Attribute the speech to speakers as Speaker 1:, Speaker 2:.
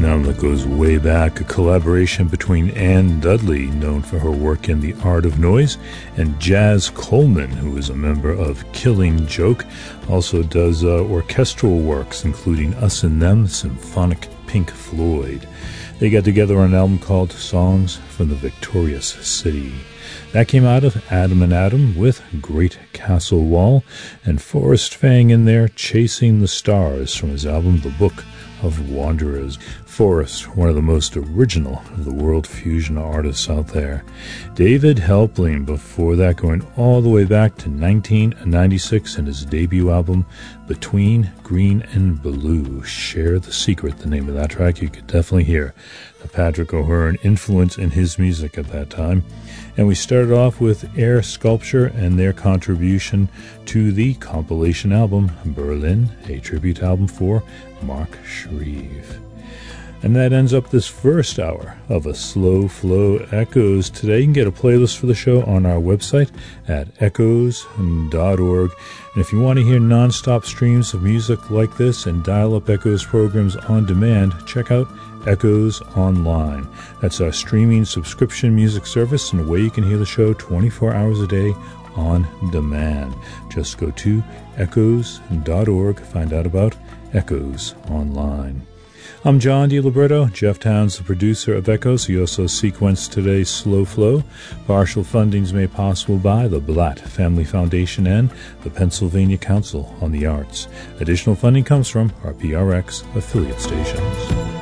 Speaker 1: album that goes way back, a collaboration between Ann Dudley, known for her work in The Art of Noise, and Jaz Coleman, who is a member of Killing Joke, also does orchestral works, including Us and Them, symphonic Pink Floyd. They got together on an album called Songs from the Victorious City. That came out of Adam and Adam with Great Castle Wall, and Forrest Fang in there, Chasing the Stars, from his album The Book of Wanderers. Forrest, one of the most original of the world fusion artists out there. David Helpling, before that, going all the way back to 1996 in his debut album Between Green and Blue. Share the Secret, the name of that track. You could definitely hear the Patrick O'Hearn influence in his music at that time. And we started off with Air Sculpture and their contribution to the compilation album Berlin, a tribute album for Mark Shreve. And that ends up this first hour of A Slow Flow Echoes. Today you can get a playlist for the show on our website at echoes.org. And if you want to hear non-stop streams of music like this and dial-up Echoes programs on demand, check out Echoes Online. That's our streaming subscription music service and a way you can hear the show 24 hours a day on demand. Just go to echoes.org, find out about Echoes Online. I'm John DiLiberto. Jeff Towns, the producer of Echoes. He also sequenced today's Slow Flow. Partial funding is made possible by the Blatt Family Foundation and the Pennsylvania Council on the Arts. Additional funding comes from our PRX affiliate stations.